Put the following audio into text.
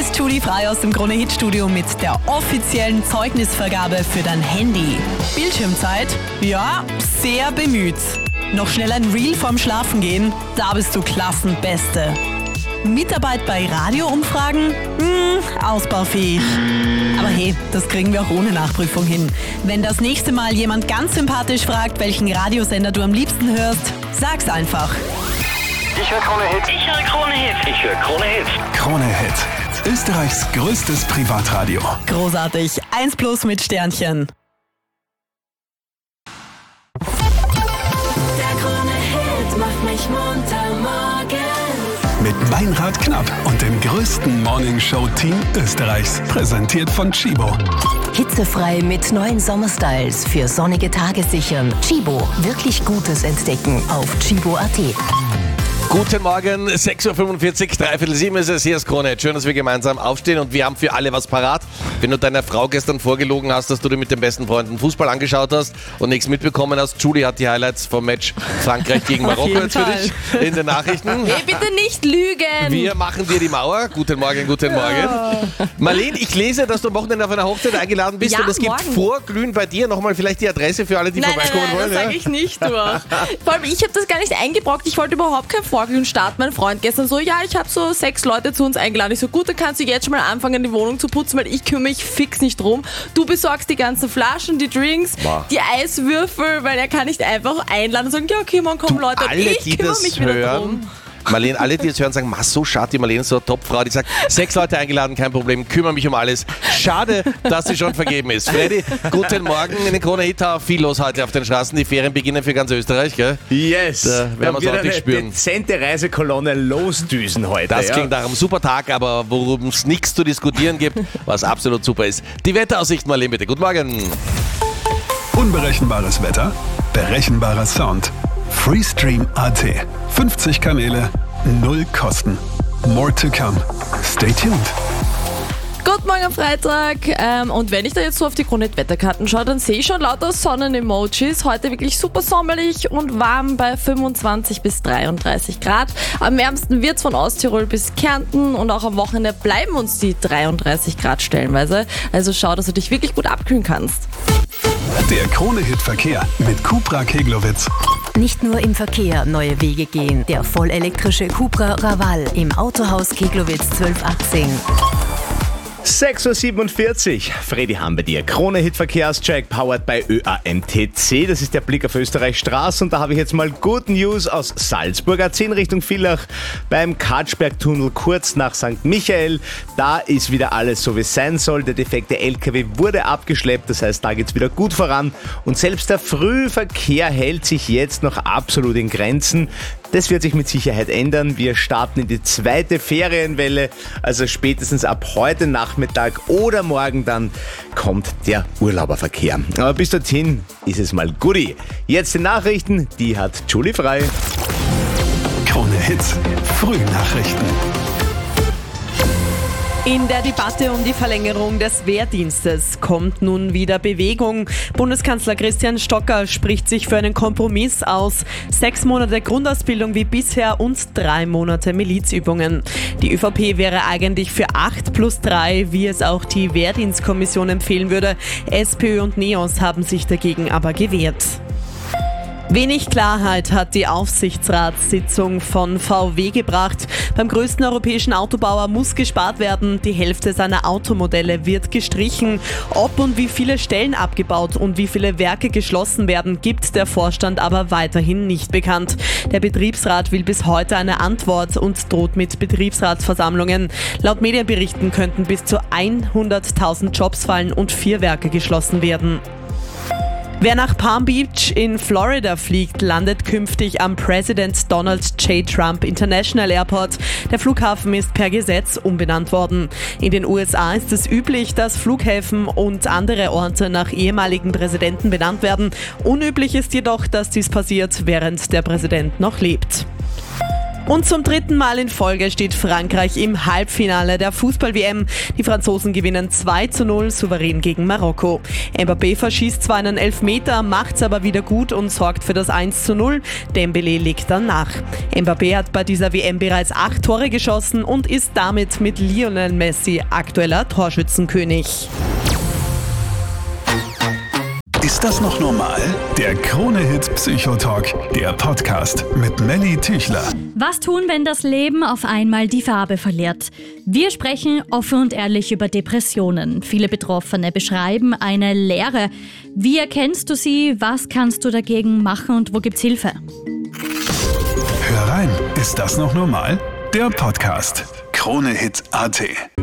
ist Julie Frei aus dem Krone-Hit-Studio mit der offiziellen Zeugnisvergabe für dein Handy. Bildschirmzeit? Ja, sehr bemüht. Noch schnell ein Reel vorm Schlafengehen? Da bist du Klassenbeste. Mitarbeit bei Radioumfragen? Ausbaufähig. Aber hey, das kriegen wir auch ohne Nachprüfung hin. Wenn das nächste Mal jemand ganz sympathisch fragt, welchen Radiosender du am liebsten hörst, sag's einfach. Ich höre Krone Hit. Ich höre Krone Hit. Ich höre Krone Hit. Krone Hit. Österreichs größtes Privatradio. Großartig. 1+ mit Sternchen. Der Krone Hit macht mich munter morgens. Mit Meinrad Knapp und dem größten Morningshow-Team Österreichs. Präsentiert von Chibo. Hitzefrei mit neuen Sommerstyles für sonnige Tage sichern. Chibo, wirklich Gutes entdecken auf chibo.at. Guten Morgen, 6.45 Uhr, 6:45 ist es. Hier ist Krone. Schön, dass wir gemeinsam aufstehen und wir haben für alle was parat. Wenn du deiner Frau gestern vorgelogen hast, dass du dir mit den besten Freunden Fußball angeschaut hast und nichts mitbekommen hast, Julie hat die Highlights vom Match Frankreich gegen Marokko jetzt für dich in den Nachrichten. Hey, bitte nicht lügen! Wir machen dir die Mauer. Guten Morgen, guten Morgen. Marlene, ich lese, dass du am Wochenende auf einer Hochzeit eingeladen bist und es gibt Vorglühen bei dir. Nochmal vielleicht die Adresse für alle, die vorbeikommen wollen. Nein, das sage ich nicht durch. Vor allem, ich habe das gar nicht eingebrockt. Ich wollte überhaupt kein Vorglühen starten. Mein Freund gestern so, ja, ich habe so 6 Leute zu uns eingeladen. Ich so, gut, dann kannst du jetzt schon mal anfangen, die Wohnung zu putzen, weil ich kümmere mich fix nicht drum. Du besorgst die ganzen Flaschen, die Drinks, die Eiswürfel, weil er kann nicht einfach einladen und sagen, ja, okay, man kommen Leute. Alle, und ich kümmere mich wieder drum. Marlene, alle, die das hören, sagen, so schade, die Marlene ist so eine Topfrau, die sagt, 6 Leute eingeladen, kein Problem, kümmere mich um alles. Schade, dass sie schon vergeben ist. Freddy, guten Morgen in den Krone Hit Tower. Viel los heute auf den Straßen. Die Ferien beginnen für ganz Österreich, gell? Yes. Da werden wir es ordentlich spüren. Eine dezente Reisekolonne losdüsen heute. Das klingt nach einem super Tag, aber worum es nichts zu diskutieren gibt, was absolut super ist. Die Wetteraussicht, Marlene, bitte. Guten Morgen. Unberechenbares Wetter, berechenbarer Sound. Freestream.at. 50 Kanäle, 0 Kosten. More to come. Stay tuned. Guten Morgen am Freitag. Und wenn ich da jetzt so auf die Krone Hit Wetterkarten schaue, dann sehe ich schon lauter Sonnen-Emojis. Heute wirklich super sommerlich und warm bei 25 bis 33 Grad. Am wärmsten wird es von Osttirol bis Kärnten und auch am Wochenende bleiben uns die 33 Grad stellenweise. Also schau, dass du dich wirklich gut abkühlen kannst. Der Krone Hit Verkehr mit Cupra Keglowitz. Nicht nur im Verkehr neue Wege gehen. Der vollelektrische Cupra Raval im Autohaus Keglowitz 1218. 6.47 Uhr. Freddy haben bei dir. Krone Hit Verkehrscheck powered by ÖAMTC. Das ist der Blick auf Österreichs Straßen. Und da habe ich jetzt mal Good News aus Salzburg. A10 Richtung Villach beim Katschbergtunnel kurz nach St. Michael. Da ist wieder alles so, wie es sein soll. Der defekte LKW wurde abgeschleppt. Das heißt, da geht es wieder gut voran. Und selbst der Frühverkehr hält sich jetzt noch absolut in Grenzen. Das wird sich mit Sicherheit ändern. Wir starten in die zweite Ferienwelle. Also spätestens ab heute Nachmittag oder morgen dann kommt der Urlauberverkehr. Aber bis dorthin ist es mal Goodie. Jetzt die Nachrichten, die hat Julie Frei. Krone Hits. Frühnachrichten. In der Debatte um die Verlängerung des Wehrdienstes kommt nun wieder Bewegung. Bundeskanzler Christian Stocker spricht sich für einen Kompromiss aus. 6 Monate Grundausbildung wie bisher und 3 Monate Milizübungen. Die ÖVP wäre eigentlich für 8+3, wie es auch die Wehrdienstkommission empfehlen würde. SPÖ und NEOS haben sich dagegen aber gewehrt. Wenig Klarheit hat die Aufsichtsratssitzung von VW gebracht. Beim größten europäischen Autobauer muss gespart werden. Die Hälfte seiner Automodelle wird gestrichen. Ob und wie viele Stellen abgebaut und wie viele Werke geschlossen werden, gibt der Vorstand aber weiterhin nicht bekannt. Der Betriebsrat will bis heute eine Antwort und droht mit Betriebsratsversammlungen. Laut Medienberichten könnten bis zu 100.000 Jobs fallen und 4 Werke geschlossen werden. Wer nach Palm Beach in Florida fliegt, landet künftig am President Donald J. Trump International Airport. Der Flughafen ist per Gesetz umbenannt worden. In den USA ist es üblich, dass Flughäfen und andere Orte nach ehemaligen Präsidenten benannt werden. Unüblich ist jedoch, dass dies passiert, während der Präsident noch lebt. Und zum 3. Mal in Folge steht Frankreich im Halbfinale der Fußball-WM. Die Franzosen gewinnen 2:0 souverän gegen Marokko. Mbappé verschießt zwar einen Elfmeter, macht's aber wieder gut und sorgt für das 1:0. Dembélé legt dann nach. Mbappé hat bei dieser WM bereits 8 Tore geschossen und ist damit mit Lionel Messi aktueller Torschützenkönig. Ist das noch normal? Der Krone-Hit Psychotalk, der Podcast mit Melly Tüchler. Was tun, wenn das Leben auf einmal die Farbe verliert? Wir sprechen offen und ehrlich über Depressionen. Viele Betroffene beschreiben eine Leere. Wie erkennst du sie? Was kannst du dagegen machen und wo gibt's Hilfe? Hör rein, ist das noch normal? Der Podcast. Krone-Hit.at